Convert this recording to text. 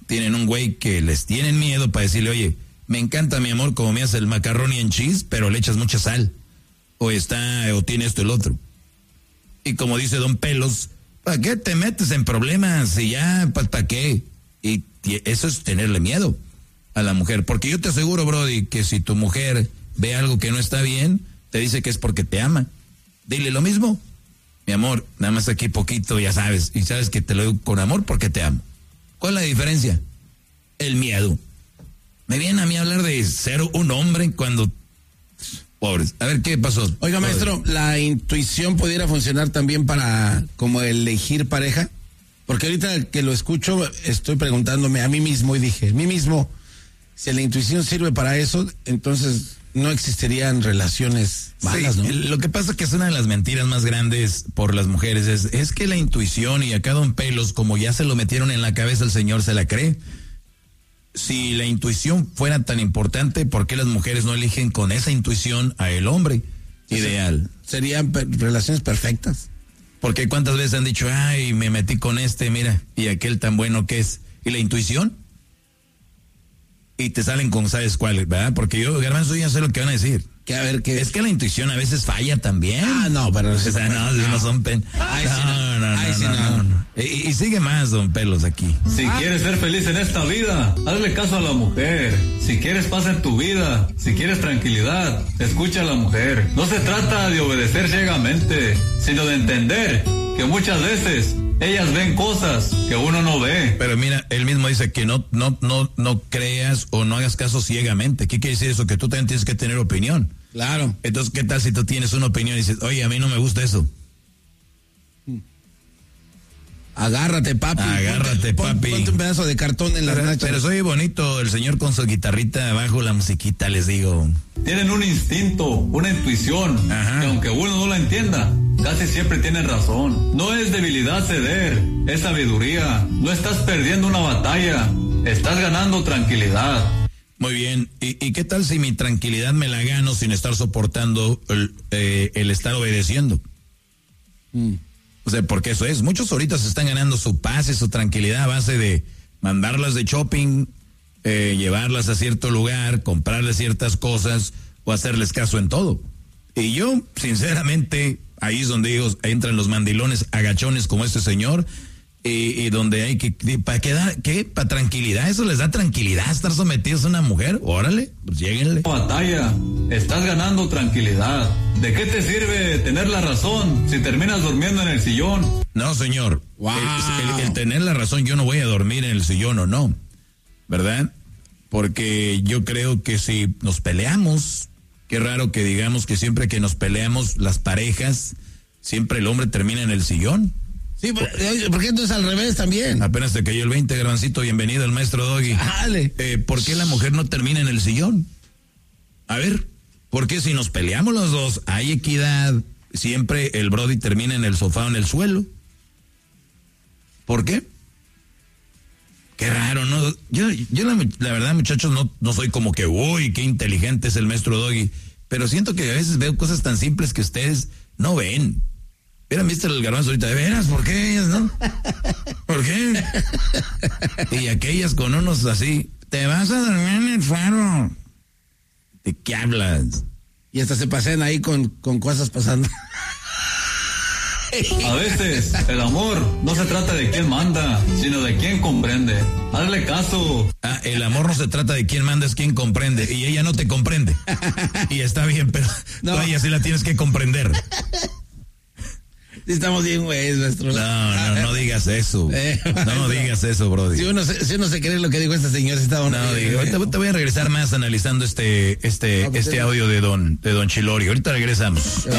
tienen un güey que les tienen miedo para decirle, oye, me encanta mi amor como me hace el macarroni en cheese, pero le echas mucha sal. O tiene esto el otro. Y como dice Don Pelos, ¿para qué te metes en problemas? Y ya, ¿para qué? Y eso es tenerle miedo a la mujer. Porque yo te aseguro, Brody, que si tu mujer ve algo que no está bien, te dice que es porque te ama. Dile lo mismo. Mi amor, nada más aquí poquito, ya sabes. Y sabes que te lo digo con amor porque te amo. ¿Cuál es la diferencia? El miedo. Me viene a mí a hablar de ser un hombre cuando... Pobres. A ver, ¿qué pasó? Oiga, maestro, ¿la intuición pudiera funcionar también para como elegir pareja? Porque ahorita que lo escucho, estoy preguntándome a mí mismo y dije, mí mismo, si la intuición sirve para eso, entonces no existirían relaciones malas, sí, ¿no? Lo que pasa es que es una de las mentiras más grandes por las mujeres, es que la intuición, y acá Don Pelos, como ya se lo metieron en la cabeza el señor, se la cree. Si la intuición fuera tan importante, ¿por qué las mujeres no eligen con esa intuición a el hombre ideal? Serían relaciones perfectas. Porque cuántas veces han dicho, ay, me metí con mira, y aquel tan bueno que es. ¿Y la intuición? Y te salen con sabes cuáles, ¿verdad? Porque yo, Garbanzo, ya sé lo que van a decir. Que a ver qué. Es que la intuición a veces falla también. No, pero... O sea, no son no. Y sigue más, Don Pelos, aquí. Si quieres ser feliz en esta vida, hazle caso a la mujer. Si quieres paz en tu vida, si quieres tranquilidad, escucha a la mujer. No se trata de obedecer ciegamente, sino de entender que muchas veces ellas ven cosas que uno no ve. Pero mira, él mismo dice que no creas o no hagas caso ciegamente. ¿Qué quiere decir eso? Que tú también tienes que tener opinión. Claro. Entonces, ¿qué tal si tú tienes una opinión y dices, oye, a mí no me gusta eso? Agárrate, papi. Ponte un pedazo de cartón en las nachas. Pero soy bonito, el señor con su guitarrita abajo, la musiquita, les digo. Tienen un instinto, una intuición, que aunque uno no la entienda, casi siempre tienen razón. No es debilidad ceder, es sabiduría. No estás perdiendo una batalla, estás ganando tranquilidad. Muy bien. ¿Y qué tal si mi tranquilidad me la gano sin estar soportando el estar obedeciendo? O sea, porque eso es. Muchos ahorita se están ganando su paz y su tranquilidad a base de mandarlas de shopping, llevarlas a cierto lugar, comprarles ciertas cosas o hacerles caso en todo. Y yo, sinceramente, ahí es donde ellos entran los mandilones agachones como este señor, y donde hay que, ¿para tranquilidad? ¿Eso les da tranquilidad estar sometidos a una mujer? Órale, pues lléguenle. Batalla, estás ganando tranquilidad. ¿De qué te sirve tener la razón si terminas durmiendo en el sillón? No, señor. Wow. El tener la razón, yo no voy a dormir en el sillón o no, ¿verdad? Porque yo creo que si nos peleamos, qué raro que digamos que siempre que nos peleamos las parejas, siempre el hombre termina en el sillón. Sí, ¿por qué entonces al revés también? Apenas te cayó el 20, Garbancito, bienvenido al maestro Doggy. Dale. ¿Por qué la mujer no termina en el sillón? A ver, ¿por qué si nos peleamos los dos, hay equidad, siempre el Brody termina en el sofá o en el suelo? ¿Por qué? Qué raro, ¿no? Yo la verdad, muchachos, no soy como que, uy, qué inteligente es el maestro Doggy, pero siento que a veces veo cosas tan simples que ustedes no ven. Mira, Mr. El Garbanzo ahorita, ¿de veras? ¿Por qué ellas, no? ¿Por qué? Y aquellas con unos así, te vas a dormir en el faro. ¿De qué hablas? Y hasta se pasean ahí con cosas pasando. A veces, el amor no se trata de quién manda, sino de quién comprende. Hazle caso. El amor no se trata de quién manda, es quién comprende. Y ella no te comprende. Y está bien, pero no. Tú a ella sí la tienes que comprender. Estamos bien, güey, nuestro. No digas eso. No digas eso, Brody. Si uno se cree lo que dijo este señor, está bueno. No, digo, ahorita te voy a regresar más analizando este audio de Don Chilorio. Ahorita regresamos.